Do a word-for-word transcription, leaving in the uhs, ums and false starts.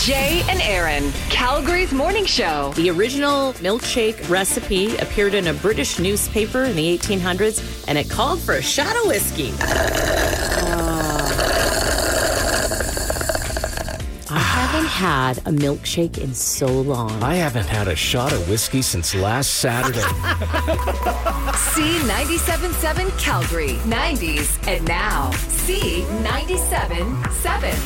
Jay and Aaron, Calgary's morning show. The original milkshake recipe appeared in a British newspaper in the eighteen hundreds, and it called for a shot of whiskey. I haven't had a milkshake in so long. I haven't had a shot of whiskey since last Saturday. C ninety-seven point seven Calgary, nineties, and now C ninety-seven point seven.